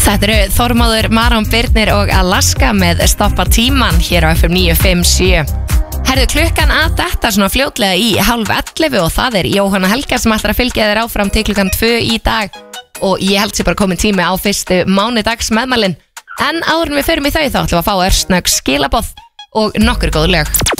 Þetta eru Þormóður, Maron Birnir og Alaska með Stoppa tíman hér á FM 957. Herðu, klukkan að detta svona fljótlega í 10:30 og það er Jóhanna Helga sem ætlar að fylgja þér áfram til klukkan 2 í dag og ég held sér bara komin tími á fyrstu mánudags meðmælin. En áður en við förum í þau þá ætlum við að fá örsnögg skilaboð og nokkur góð lög.